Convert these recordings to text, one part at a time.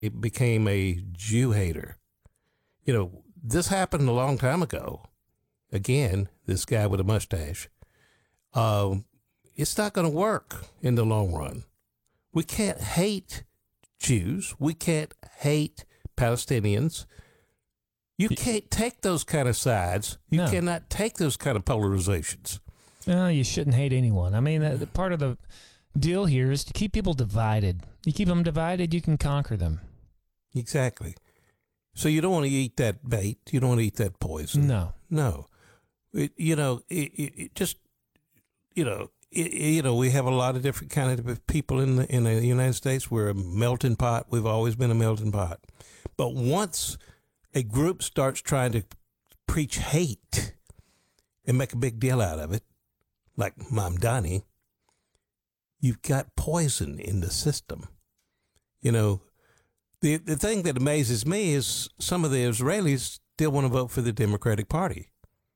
became a Jew hater. You know, this happened a long time ago. Again, this guy with a mustache. It's not going to work in the long run. We can't hate Jews. We can't hate Palestinians. You can't take those kind of sides. You cannot take those kind of polarizations. No, you shouldn't hate anyone. I mean, the part of the deal here is to keep people divided. You keep them divided, you can conquer them. Exactly. So you don't want to eat that bait. You don't want to eat that poison. No. We have a lot of different kind of people in the United States. We're a melting pot. We've always been a melting pot. But once a group starts trying to preach hate and make a big deal out of it, like Mamdani, you've got poison in the system. You know, the thing that amazes me is some of the Israelis still want to vote for the Democratic Party.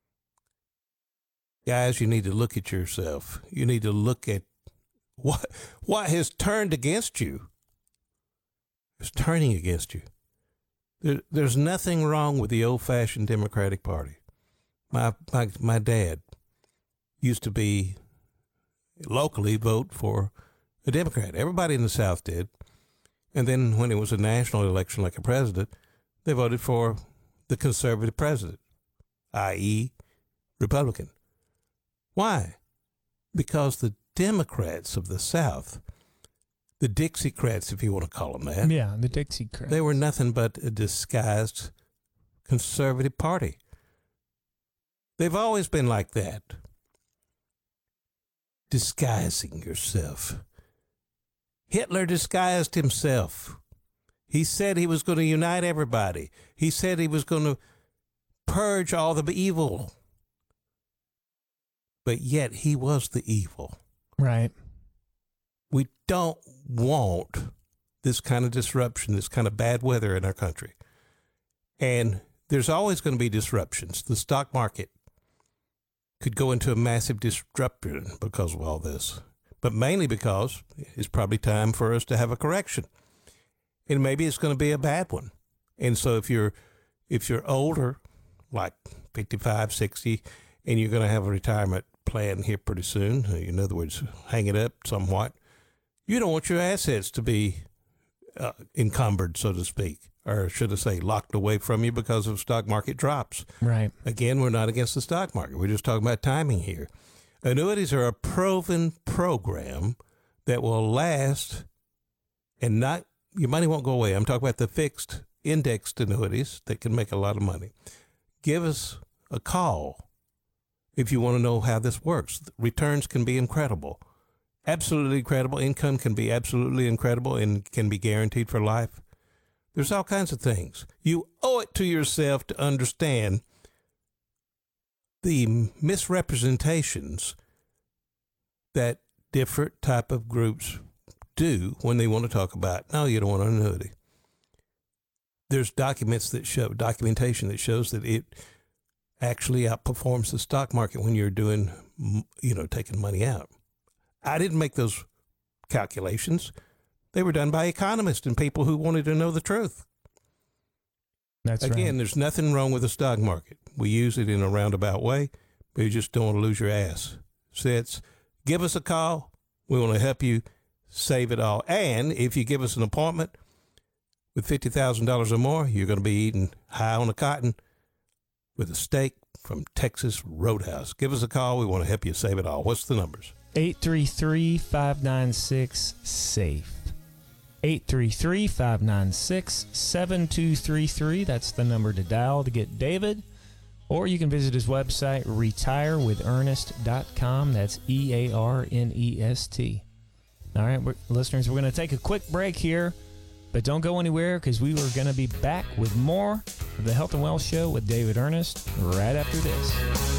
Guys, you need to look at yourself. You need to look at what has turned against you. It's turning against you. There's nothing wrong with the old-fashioned Democratic Party. My dad used to be locally vote for a Democrat. Everybody in the South did. And then when it was a national election like a president, they voted for the conservative president, i.e. Republican. Why? Because the Democrats of the South, the Dixiecrats, if you want to call them that. Yeah, the Dixiecrats. They were nothing but a disguised conservative party. They've always been like that. Disguising yourself. Hitler disguised himself. He said he was going to unite everybody. He said he was going to purge all the evil. But yet he was the evil. Right. We don't want this kind of disruption, this kind of bad weather in our country. And there's always going to be disruptions. The stock market could go into a massive disruption because of all this, but mainly because it's probably time for us to have a correction. And maybe it's going to be a bad one. And so if you're older, like 55, 60, and you're going to have a retirement plan here pretty soon, in other words, hang it up somewhat, you don't want your assets to be encumbered, so to speak, or should I say locked away from you because of stock market drops. Right. Again, we're not against the stock market. We're just talking about timing here. Annuities are a proven program that will last and not, your money won't go away. I'm talking about the fixed indexed annuities that can make a lot of money. Give us a call if you want to know how this works. Returns can be incredible. Absolutely incredible. Income can be absolutely incredible and can be guaranteed for life. There's all kinds of things. You owe it to yourself to understand the misrepresentations that different type of groups do when they want to talk about, no, you don't want an annuity. There's documentation that shows that it actually outperforms the stock market when you're doing, taking money out. I didn't make those calculations. They were done by economists and people who wanted to know the truth. That's Again, right. There's nothing wrong with the stock market. We use it in a roundabout way, but you just don't want to lose your ass. Give us a call. We want to help you save it all. And if you give us an appointment with $50,000 or more, you're going to be eating high on the cotton with a steak from Texas Roadhouse. Give us a call. We want to help you save it all. What's the numbers? 833-596-SAFE. 833-596-7233. That's the number to dial to get David. Or you can visit his website, retirewithernest.com. That's EARNEST. All right, listeners, we're going to take a quick break here, but don't go anywhere because we are going to be back with more of the Health and Wealth Show with David Ernest right after this.